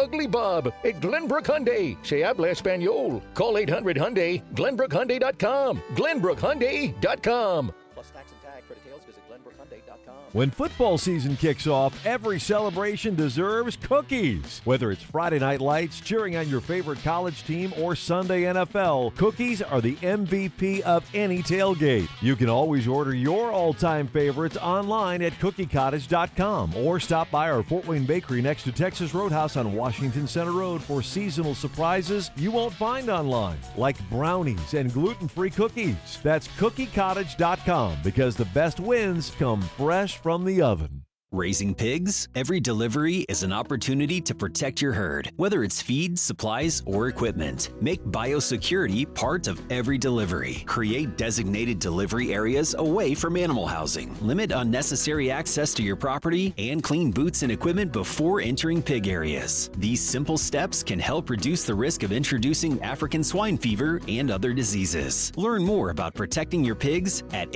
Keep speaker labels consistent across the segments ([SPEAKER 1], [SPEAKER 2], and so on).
[SPEAKER 1] Ugly Bob at Glenbrook Hyundai. Se habla español. Call 800-HYUNDAI, GlenbrookHyundai.com. GlenbrookHyundai.com.
[SPEAKER 2] Plus tax and tag. For details, visit GlenbrookHyundai.com.
[SPEAKER 3] When football season kicks off, every celebration deserves cookies. Whether it's Friday Night Lights, cheering on your favorite college team, or Sunday NFL, cookies are the MVP of any tailgate. You can always order your all-time favorites online at cookiecottage.com or stop by our Fort Wayne Bakery next to Texas Roadhouse on Washington Center Road for seasonal surprises you won't find online, like brownies and gluten-free cookies. That's cookiecottage.com, because the best wins come fresh from the oven.
[SPEAKER 4] Raising pigs? Every delivery is an opportunity to protect your herd, whether it's feed, supplies, or equipment. Make biosecurity part of every delivery. Create designated delivery areas away from animal housing. Limit unnecessary access to your property and clean boots and equipment before entering pig areas. These simple steps can help reduce the risk of introducing African swine fever and other diseases. Learn more about protecting your pigs at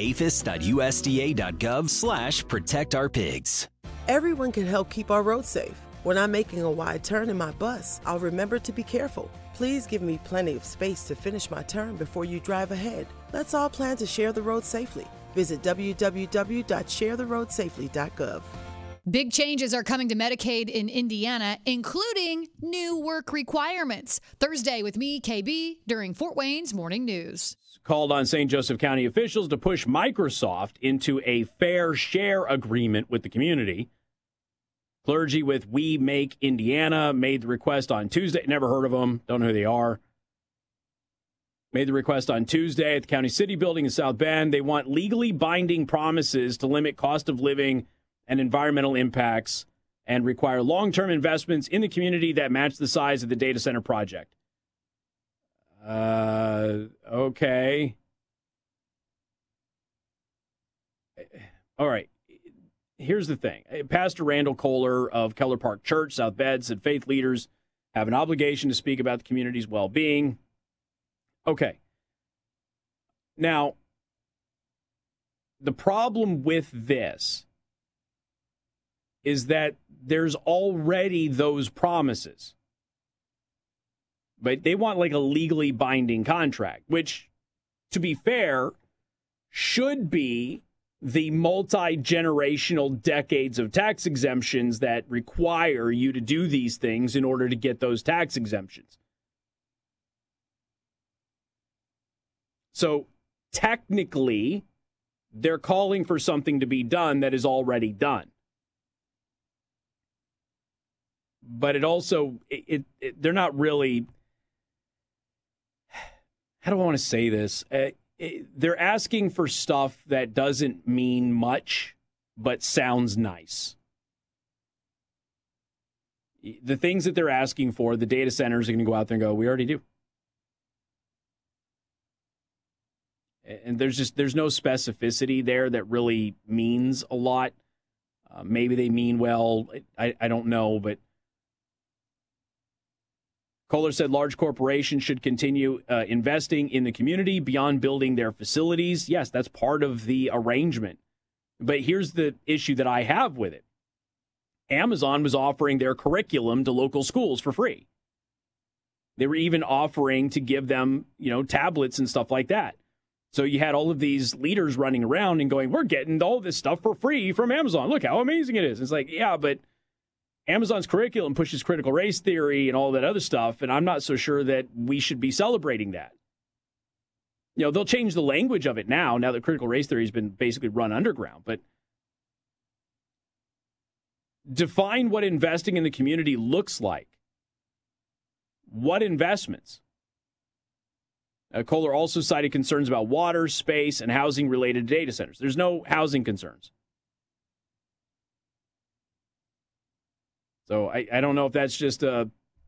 [SPEAKER 4] aphis.usda.gov/protectourpigs.
[SPEAKER 5] Everyone can help keep our roads safe. When I'm making a wide turn in my bus, I'll remember to be careful. Please give me plenty of space to finish my turn before you drive ahead. Let's all plan to share the road safely. Visit www.sharetheroadsafely.gov.
[SPEAKER 6] Big changes are coming to Medicaid in Indiana, including new work requirements. Thursday with me, KB, during Fort Wayne's Morning News.
[SPEAKER 7] Called on St. Joseph County officials to push Microsoft into a fair share agreement with the community. Clergy with We Make Indiana made the request on Tuesday. Never heard of them. Don't know who they are. Made the request on Tuesday at the County City Building in South Bend. They want legally binding promises to limit cost of living and environmental impacts and require long-term investments in the community that match the size of the data center project. Okay. All right. Here's the thing. Pastor Randall Kohler of Keller Park Church, South Bend, said faith leaders have an obligation to speak about the community's well-being. Okay. Now, the problem with this is that there's already those promises. But they want like a legally binding contract, which, to be fair, should be the multi-generational decades of tax exemptions that require you to do these things in order to get those tax exemptions. So technically, they're calling for something to be done that is already done. But it also, they're not really, how do I want to say this? They're asking for stuff that doesn't mean much, but sounds nice. The things that they're asking for, the data centers are going to go out there and go, we already do. And there's no specificity there that really means a lot. Maybe they mean well. I don't know, but Kohler said large corporations should continue investing in the community beyond building their facilities. Yes, that's part of the arrangement. But here's the issue that I have with it. Amazon was offering their curriculum to local schools for free. They were even offering to give them, tablets and stuff like that. So you had all of these leaders running around and going, we're getting all this stuff for free from Amazon. Look how amazing it is. It's like, yeah, but Amazon's curriculum pushes critical race theory and all that other stuff, and I'm not so sure that we should be celebrating that. They'll change the language of it now that critical race theory has been basically run underground. But define what investing in the community looks like. What investments? Kohler also cited concerns about water, space, and housing-related data centers. There's no housing concerns. So I don't know if that's just a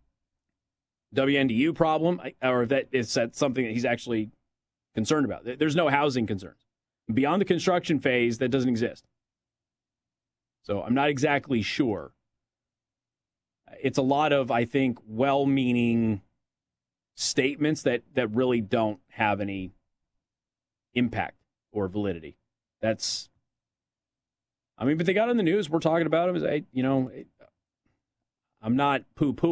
[SPEAKER 7] WNDU problem or if that's something that he's actually concerned about. There's no housing concerns. Beyond the construction phase, that doesn't exist. So I'm not exactly sure. It's a lot of, I think, well-meaning statements that really don't have any impact or validity. But they got on the news. We're talking about them. I'm not poo-pooing